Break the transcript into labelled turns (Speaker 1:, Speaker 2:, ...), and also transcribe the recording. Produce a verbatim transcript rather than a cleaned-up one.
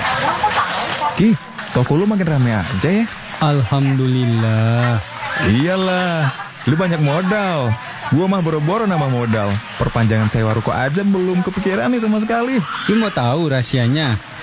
Speaker 1: Ki, toko lu makin rame aja ya?
Speaker 2: Alhamdulillah.
Speaker 1: Iyalah, lu banyak modal. Gua mah boro-boro nambah modal. Perpanjangan sewa ruko aja belum kepikiran nih sama sekali.
Speaker 2: Lu mau tahu rahasianya?